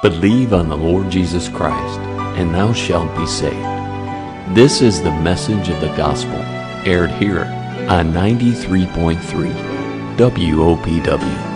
Believe on the Lord Jesus Christ, and thou shalt be saved. This is the message of the gospel, aired here on 93.3 WOPW.